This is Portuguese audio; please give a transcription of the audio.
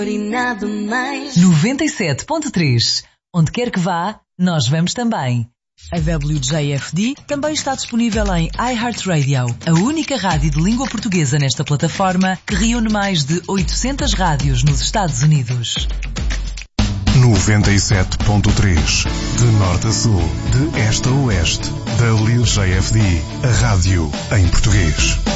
97.3. Onde quer que vá, nós vamos também. A WJFD também está disponível em iHeartRadio, a única rádio de língua portuguesa nesta plataforma que reúne mais de 800 rádios nos Estados Unidos. 97.3. De norte a sul, de este a oeste. WJFD, a rádio em português.